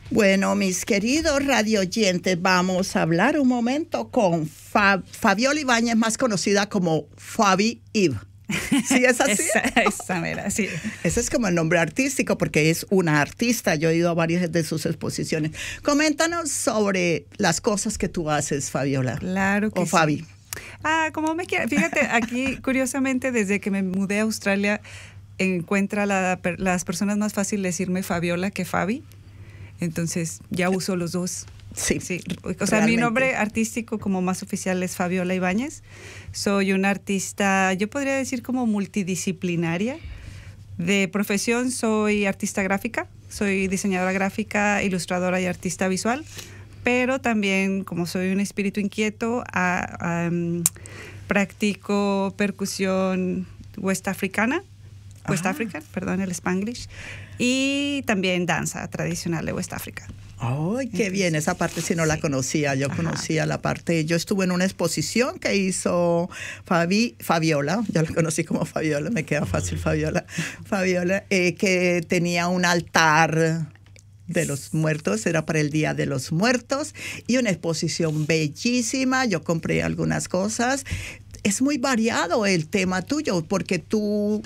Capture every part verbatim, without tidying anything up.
Bueno, mis queridos radioyentes, vamos a hablar un momento con Fa Fabiola Ibáñez, más conocida como Fabi Ib. ¿Sí es así? esa, esa mera, sí. Ese es como el nombre artístico porque es una artista. Yo he ido a varias de sus exposiciones. Coméntanos sobre las cosas que tú haces, Fabiola. Claro que o sí. Fabi. Ah, como me quiera. Fíjate, aquí curiosamente desde que me mudé a Australia encuentra la, las personas más fácil decirme Fabiola que Fabi. Entonces ya uso los dos. Sí, sí. O sea, realmente. Mi nombre artístico como más oficial es Fabiola Ibáñez. Soy una artista, yo podría decir como multidisciplinaria. De profesión soy artista gráfica, soy diseñadora gráfica, ilustradora y artista visual, pero también como soy un espíritu inquieto, a, a, um, practico percusión west africana, West Ajá. African, perdón, el Spanglish, y también danza tradicional de West Africa. ¡Ay, qué bien! Esa parte sí no la conocía. Yo Ajá. conocía la parte... Yo estuve en una exposición que hizo Fabi, Fabiola. Yo la conocí como Fabiola. Me queda fácil Fabiola. Fabiola, eh, que tenía un altar de los muertos. Era para el Día de los Muertos. Y una exposición bellísima. Yo compré algunas cosas. Es muy variado el tema tuyo porque tú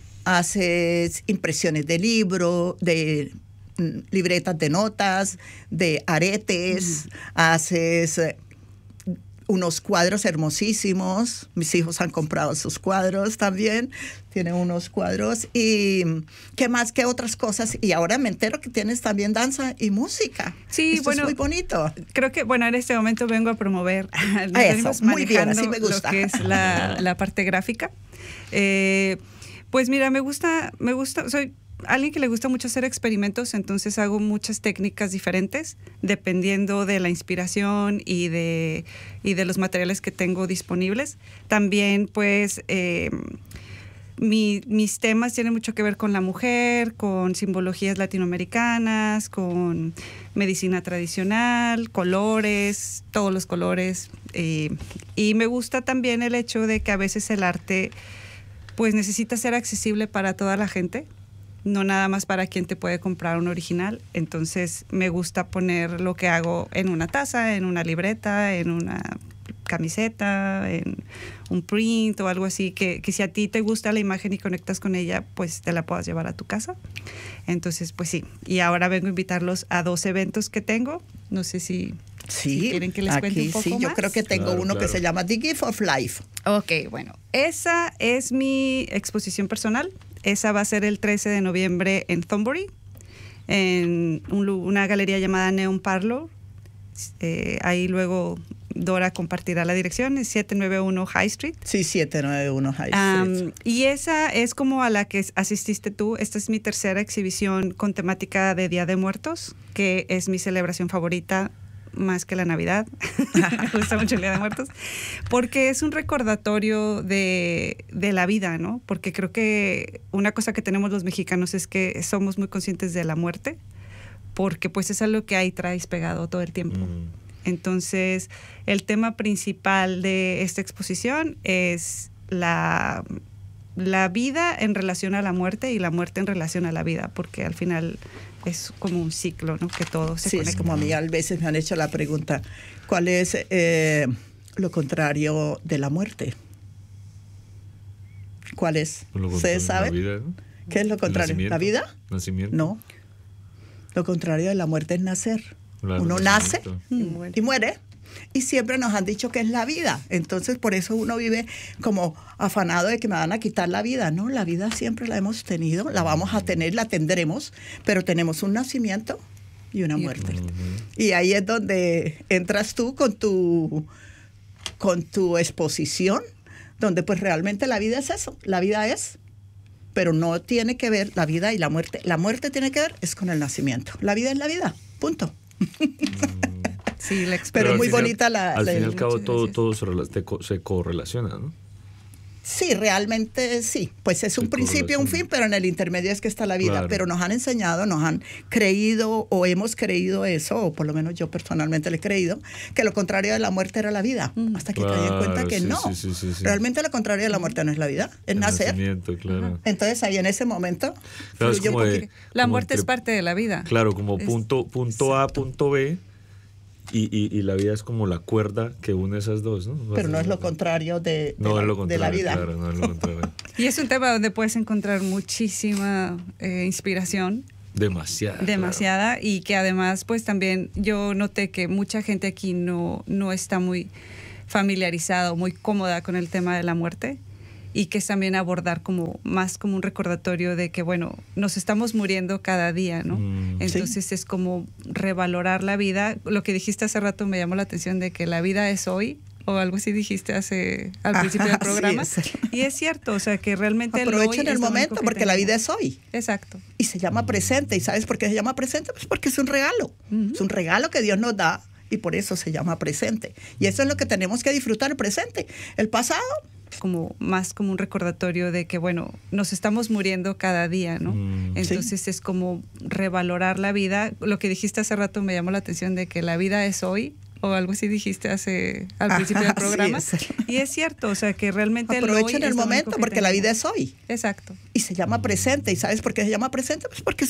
haces impresiones de libro, de... libretas de notas, de aretes, mm. haces eh, unos cuadros hermosísimos. Mis hijos han comprado sus cuadros también. Tienen unos cuadros. ¿Y qué más? ¿Qué otras cosas? Y ahora me entero que tienes también danza y música. Sí, Esto bueno. es muy bonito. Creo que, bueno, en este momento vengo a promover. Eso, muy bien, así me gusta. Lo que es la, la parte gráfica. Eh, pues mira, me gusta, me gusta, soy... alguien que le gusta mucho hacer experimentos, entonces hago muchas técnicas diferentes dependiendo de la inspiración y de, y de los materiales que tengo disponibles. También, pues, eh, mi, mis temas tienen mucho que ver con la mujer, con simbologías latinoamericanas, con medicina tradicional, colores, todos los colores. Eh, y me gusta también el hecho de que a veces el arte, pues, necesita ser accesible para toda la gente. No nada más para quien te puede comprar un original. Entonces me gusta poner lo que hago en una taza, en una libreta, en una camiseta, en un print o algo así, que, que si a ti te gusta la imagen y conectas con ella, pues te la puedas llevar a tu casa. Entonces, pues sí. Y ahora vengo a invitarlos a dos eventos que tengo. No sé si, sí, si quieren que les aquí, cuente un poco sí, más. Yo creo que tengo claro, uno claro. que se llama The Gift of Life. Ok, bueno. Esa es mi exposición personal. Esa va a ser el trece de noviembre en Thornbury, en un, una galería llamada Neon Parlour. Eh, ahí luego Dora compartirá la dirección, es setecientos noventa y uno High Street. Sí, setecientos noventa y uno High Street. Um, y esa es como a la que asististe tú. Esta es mi tercera exhibición con temática de Día de Muertos, que es mi celebración favorita, más que la Navidad. Me gusta mucho el Día de Muertos, porque es un recordatorio de, de la vida, ¿no? Porque creo que una cosa que tenemos los mexicanos es que somos muy conscientes de la muerte, porque pues es algo que ahí traes pegado todo el tiempo. Mm. Entonces, el tema principal de esta exposición es la, la vida en relación a la muerte y la muerte en relación a la vida, porque al final es como un ciclo, ¿no? Que todo se sí, conecta. Es como a mí a veces me han hecho la pregunta, ¿cuál es eh, lo contrario de la muerte? ¿Cuál es? ¿Ustedes saben? La vida, ¿no? ¿Qué es lo contrario? ¿La vida? Nacimiento. No. Lo contrario de la muerte es nacer. Claro, uno nace y muere. y muere. Y siempre nos han dicho que es la vida. Entonces, por eso uno vive como afanado de que me van a quitar la vida. No, la vida siempre la hemos tenido, la vamos a tener, la tendremos, pero tenemos un nacimiento y una muerte. Uh-huh. Y ahí es donde entras tú con tu, con tu exposición, donde pues realmente la vida es eso, la vida es, pero no tiene que ver la vida y la muerte. La muerte tiene que ver es con el nacimiento. La vida es la vida, punto. Sí, la pero muy bonita la... Al la, fin y al cabo todo, todo se, se correlaciona, ¿no? Sí, realmente sí. Pues es un Sí, principio, un fin, pero en el intermedio es que está la vida. Claro. Pero nos han enseñado, nos han creído o hemos creído eso, o por lo menos yo personalmente le he creído, que lo contrario de la muerte era la vida. Mm. Hasta que caí en cuenta Claro, que sí, no. sí, sí, sí, sí. Realmente lo contrario de la muerte no es la vida, es El nacer. nacimiento, claro. Entonces ahí en ese momento Claro, es fluye un como de- poquito. La como muerte entre- es parte de la vida. Claro, como Es- punto, punto A, punto B, y, y, y la vida es como la cuerda que une esas dos, ¿no? Pero no es lo contrario de, de, No la, es lo de la contrario, vida. claro, no es lo contrario. Y es un tema donde puedes encontrar muchísima eh, inspiración, Demasiada. demasiada, y que además pues también yo noté que mucha gente aquí no, no está muy familiarizada o muy cómoda con el tema de la muerte, y que es también abordar como más como un recordatorio de que bueno, nos estamos muriendo cada día, ¿no? Mm. Entonces Sí. es como revalorar la vida. Lo que dijiste hace rato me llamó la atención de que la vida es hoy, o algo así dijiste hace al Ajá, principio del sí, programa. es el- Y es cierto, o sea que realmente el hoy Aprovechen el es lo momento, único que porque la vida tenemos. es hoy. Exacto. Y se llama presente. ¿Y sabes por qué se llama presente? Pues porque es un regalo. Ujú. Es un regalo que Dios nos da y por eso se llama presente. Y eso es lo que tenemos que disfrutar, el presente. El pasado, Como más como un recordatorio de que bueno, nos estamos muriendo cada día, ¿no? Mm. Entonces es como revalorar la vida. Lo que dijiste hace rato me llamó la atención de que la vida es hoy, o algo así dijiste hace al Ajá, principio del sí, programa. es el- Y es cierto, o sea que realmente el hoy aprovechen es el lo único momento que porque la vida tenemos. es hoy. Exacto. Y se llama presente. ¿Y sabes por qué se llama presente? Pues porque es